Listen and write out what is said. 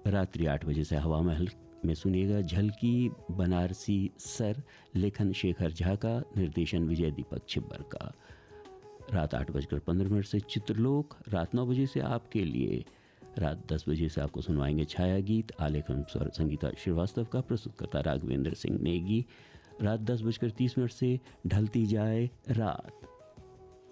रात्रि 8 बजे से हवा महल में सुनिएगा झलकी बनारसी सर, लेखन शेखर झा का, निर्देशन विजय दीपक छिब्बर का। रात 8:15 से चित्रलोक, रात 9 बजे से आपके लिए, रात 10 बजे से आपको सुनवाएंगे छाया गीत, आलेखन स्वर संगीता श्रीवास्तव का, प्रस्तुतकर्ता राघवेंद्र सिंह नेगी। रात 10:30 से ढलती जाए रात,